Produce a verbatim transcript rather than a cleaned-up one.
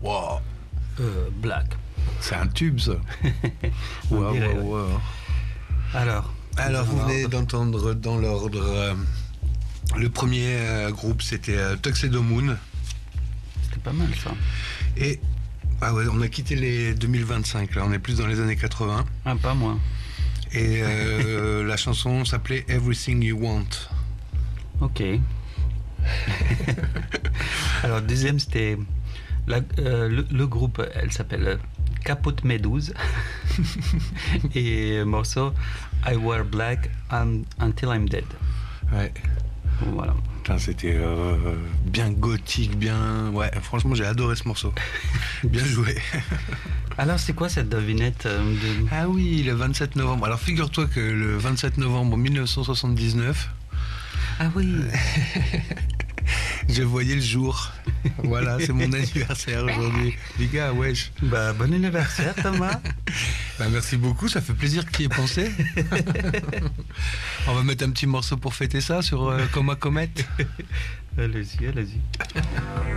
Wow. Euh, Black. C'est un tube, ça. On Wow, dirait, wow, ouais. wow. Alors, Alors, vous dans venez l'ordre. d'entendre dans l'ordre. euh, le premier euh, groupe, c'était euh, Tuxedo Moon. C'était pas mal ça. Et. Ah ouais, on a quitté les deux mille vingt-cinq, là, on est plus dans les années quatre-vingts. Ah, pas moi. Et euh, la chanson s'appelait Everything You Want. Ok. Alors, deuxième, c'était la- euh, le, le groupe, elle s'appelle euh, Caput Meduse. Et le morceau I Wear Black un- Until I'm Dead. Ouais. Voilà. Putain, c'était euh, bien gothique, bien. Ouais, franchement, j'ai adoré ce morceau. Bien joué. Alors, c'est quoi cette devinette euh, de... Ah oui, le vingt-sept novembre. Alors, figure-toi que le vingt-sept novembre mille neuf cent soixante-dix-neuf, Ah oui. je voyais le jour. Voilà, c'est mon anniversaire aujourd'hui. Les gars, wesh. Bah, bon anniversaire, Thomas. Bah, merci beaucoup, ça fait plaisir que tu y aies pensé. On va mettre un petit morceau pour fêter ça sur euh, Coma Comet. Allez-y, allez-y.